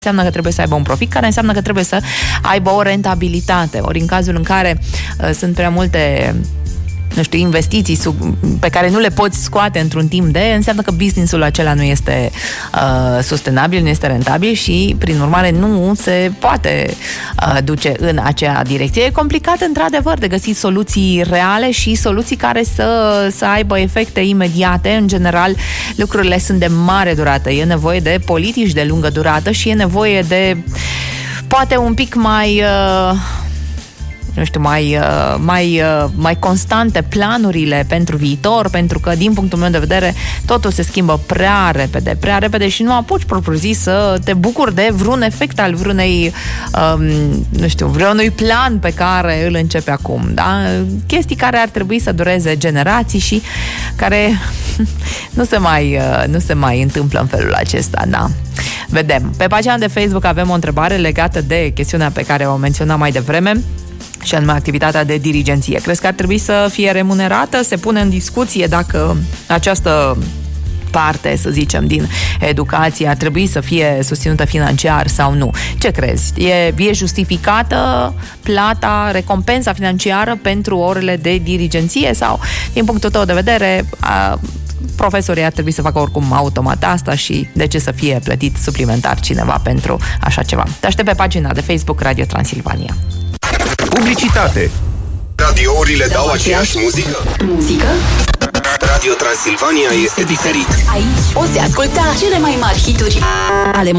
înseamnă că trebuie să aibă un profit, care înseamnă că trebuie să aibă o rentabilitate. Ori în cazul în care sunt prea multe investiții pe care nu le poți scoate într-un timp înseamnă că business-ul acela nu este sustenabil, nu este rentabil și, prin urmare, nu se poate duce în acea direcție. E complicat, într-adevăr, de găsit soluții reale și soluții care să aibă efecte imediate. În general, lucrurile sunt de mare durată. E nevoie de politici de lungă durată și e nevoie de poate un pic mai mai constante planurile pentru viitor, pentru că, din punctul meu de vedere, totul se schimbă prea repede și nu apuci propriu-zis să te bucuri de vreun efect al vreunui plan pe care îl începe acum, da? Chestii care ar trebui să dureze generații și care nu se mai întâmplă în felul acesta, da? Vedem. Pe pagina de Facebook avem o întrebare legată de chestiunea pe care o menționam mai devreme, și anume activitatea de dirigenție. Crezi că ar trebui să fie remunerată? Se pune în discuție dacă această parte, să zicem, din educație ar trebui să fie susținută financiar sau nu. Ce crezi? E justificată plata, recompensa financiară pentru orele de dirigenție sau, din punctul tău de vedere, profesorii ar trebui să facă oricum automat asta și de ce să fie plătit suplimentar cineva pentru așa ceva? Te aștept pe pagina de Facebook Radio Transilvania. Publicitate. Radiourile dau aceeași muzică? Radio Transilvania este diferit. Aici poți asculta cele mai mari hituri ale